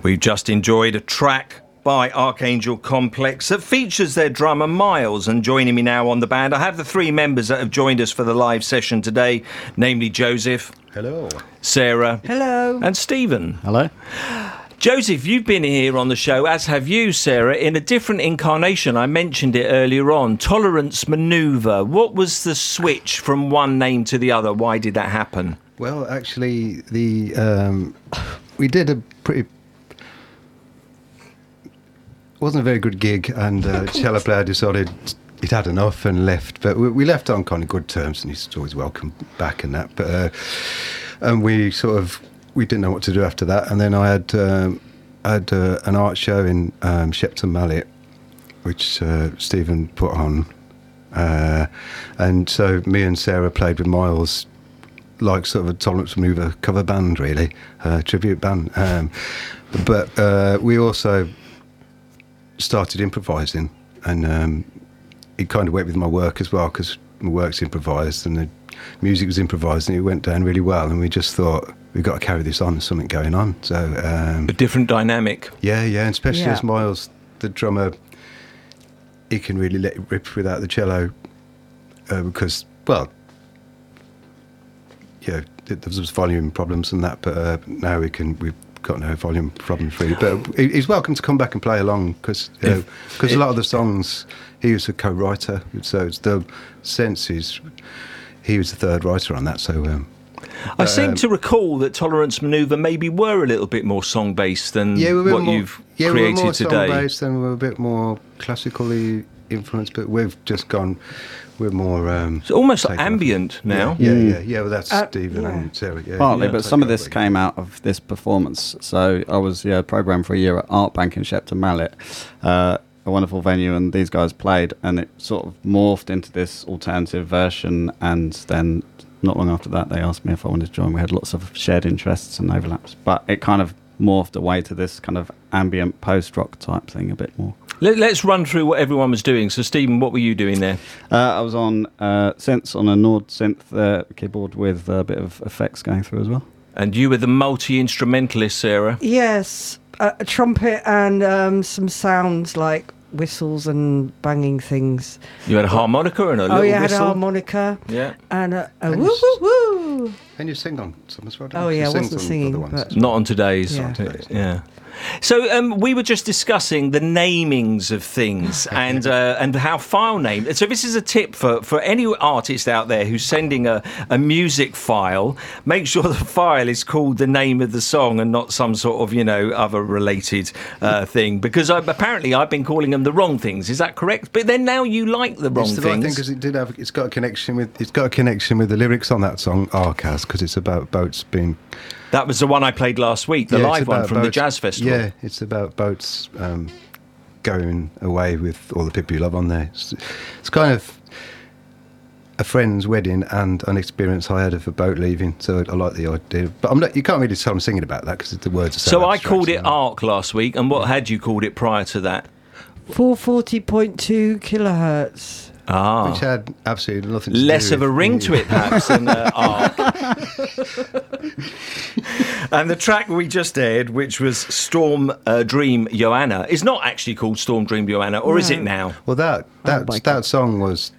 We've just enjoyed a track by Archangel Complex that features their drummer Miles, and joining me now on the band I have the three members that have joined us for the live session today, namely Joseph. Hello. Sarah. Hello. And Stephen. Hello. Joseph, you've been here on the show, as have you, Sarah, in a different incarnation. I mentioned it earlier on. Tolerance Manoeuvre. What was the switch from one name to the other? Why did that happen? Well, actually, we did a pretty... wasn't a very good gig, and cello player decided he'd had enough and left. But we left on kind of good terms, and he's always welcome back and that. But and we didn't know what to do after that. And then I had an art show in Shepton Mallet, which Stephen put on, and so me and Sarah played with Miles, like sort of a Tolerance Manoeuvre cover band, really, tribute band. But we also started improvising, and it kind of went with my work as well, because my work's improvised and the music was improvised, and it went down really well, and we just thought we've got to carry this on, there's something going on. So a different dynamic. Yeah, and especially as Miles, the drummer, he can really let it rip without the cello, because, well, yeah, there was volume problems and that, but now we've got no volume problems really. But he's welcome to come back and play along, because a lot of the songs he was a co-writer, so it's the senses. He was the third writer on that, so. I seem to recall that Tolerance Manoeuvre maybe were a little bit more song-based than what you've created today. We were more song-based, and we're a bit more classically influenced, but we've just gone. We're more. It's almost like ambient now. Yeah. Well, that's Stephen and Sarah. Yeah, partly, but some of this came out of this performance. So I was programmed for a year at Art Bank in Shepton Mallet, a wonderful venue, and these guys played, and it sort of morphed into this alternative version. And then not long after that, they asked me if I wanted to join. We had lots of shared interests and overlaps, but it kind of morphed away to this kind of ambient post-rock type thing a bit more. Let's run through what everyone was doing. So, Stephen, what were you doing there? I was on synths, on a Nord synth keyboard with a bit of effects going through as well. And you were the multi-instrumentalist, Sarah? Yes, a trumpet and some sounds like whistles and banging things. You had a harmonica and a little whistle? Oh, yeah, I had a harmonica. Yeah. And a woo-woo-woo. And you sing on some as well, Oh, yeah, I wasn't singing. But not on today's. Yeah. So we were just discussing the namings of things and how file name. So this is a tip for any artist out there who's sending a music file. Make sure the file is called the name of the song and not some sort of other related thing. Because apparently I've been calling them the wrong things. Is that correct? But then now you like the wrong things. It's the right thing, because it's got a connection with the lyrics on that song, Arcas, because it's about boats being. That was the one I played last week, the live one from the Jazz Festival. Yeah, it's about boats going away with all the people you love on there. It's kind of a friend's wedding and an experience I had of a boat leaving, so I like the idea. But you can't really tell I'm singing about that, because the words are so I called it ARC last week, and what had you called it prior to that? 440.2 kilohertz. Ah. Which had absolutely nothing to do less of a ring to it, perhaps, than ARC. And the track we just aired, which was Storm Dream Joanna, is not actually called Storm Dream Joanna, or is it now? Well, that song was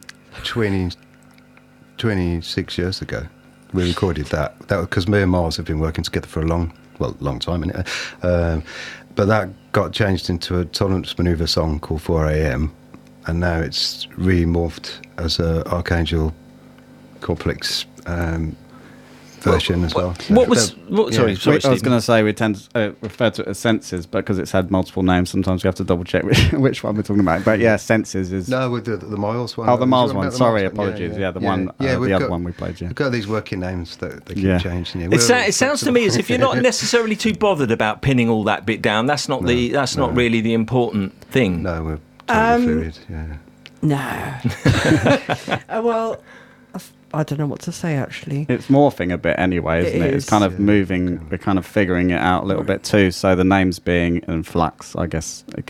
26 years ago. We recorded that. That was because me and Miles have been working together for a long time, innit? But that got changed into a Tolerance Manoeuvre song called 4am. And now it's re-morphed as a Archangel Complex version as well. Sorry, Steve. I was going to say we tend to refer to it as Senses, but because it's had multiple names, sometimes we have to double check which one we're talking about. But yeah, Senses is. No, with the Miles one. Oh, the Miles one. Sorry, apologies. Yeah, the other one we played. Yeah, we've got these working names that they keep changing. Yeah. It sounds to me as if you're not necessarily too bothered about pinning all that bit down. That's not not really the important thing. No, we're totally fluid. Yeah. No. Well, I don't know what to say, actually. It's morphing a bit anyway, isn't it? It's kind of moving. We're kind of figuring it out a little bit too. So the names being in flux, I guess.